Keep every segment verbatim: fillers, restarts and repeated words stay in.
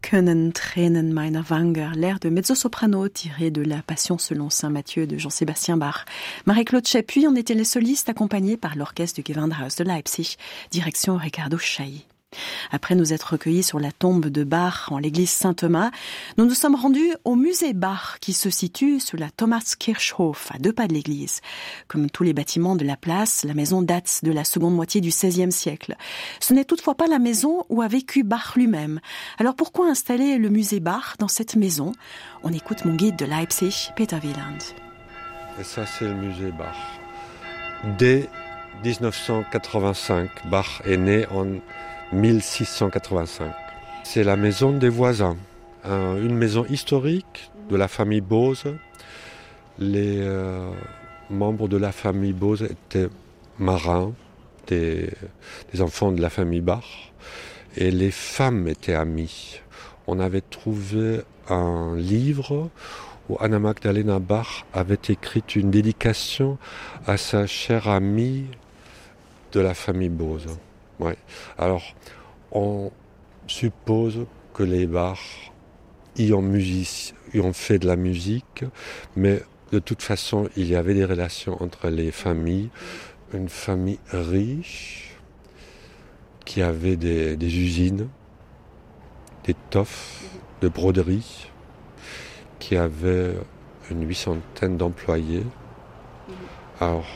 können Tränen meiner Wange, l'air de mezzo-soprano tiré de la Passion selon saint Matthieu de Jean-Sébastien Bach. Marie-Claude Chappuis en était les solistes accompagnés par l'orchestre du Gewandhaus de Leipzig, direction Riccardo Chailly. Après nous être recueillis sur la tombe de Bach en l'église Saint-Thomas, nous nous sommes rendus au musée Bach qui se situe sur la Thomaskirchhof, à deux pas de l'église. Comme tous les bâtiments de la place, la maison date de la seconde moitié du seizième siècle. Ce n'est toutefois pas la maison où a vécu Bach lui-même. Alors pourquoi installer le musée Bach dans cette maison ? On écoute mon guide de Leipzig, Peter Wieland. Et ça, c'est le musée Bach. Dès dix-neuf cent quatre-vingt-cinq, Bach est né en mille six cent quatre-vingt-cinq. C'est la maison des voisins, euh, une maison historique de la famille Bose. Les euh, membres de la famille Bose étaient marins, des, des enfants de la famille Bach, et les femmes étaient amies. On avait trouvé un livre où Anna Magdalena Bach avait écrit une dédication à sa chère amie de la famille Bose. Ouais. Alors, on suppose que les Bach y ont, music, y ont fait de la musique, mais de toute façon, il y avait des relations entre les familles. Une famille riche qui avait des, des usines d'étoffes, de broderie, qui avait une huittantaine d'employés. Alors,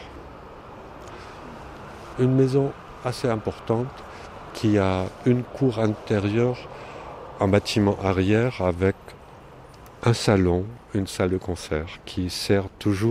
une maison assez importante qui a une cour intérieure, un bâtiment arrière avec un salon, une salle de concert qui sert toujours